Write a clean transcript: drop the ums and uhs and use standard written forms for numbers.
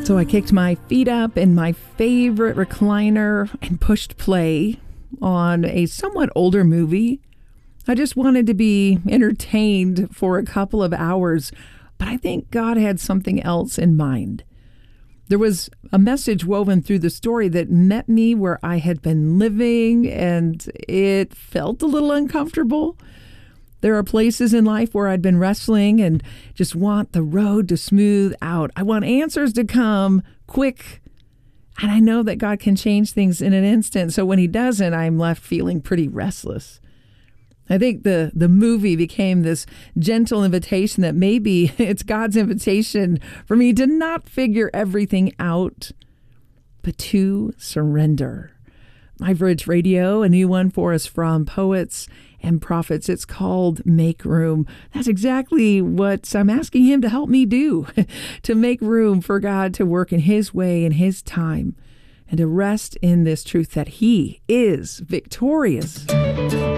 So I kicked my feet up in my favorite recliner and pushed play on a somewhat older movie. I just wanted to be entertained for a couple of hours, but I think God had something else in mind. There was a message woven through the story that met me where I had been living, and it felt a little uncomfortable. There are places in life where I'd been wrestling and just want the road to smooth out. I want answers to come quick. And I know that God can change things in an instant. So when he doesn't, I'm left feeling pretty restless. I think the movie became this gentle invitation that maybe it's God's invitation for me to not figure everything out, but to surrender. MyVerge Radio, a new one for us from Poets and Prophets. It's called Make Room. That's exactly what I'm asking him to help me do, to make room for God to work in his way, in his time, and to rest in this truth that he is victorious.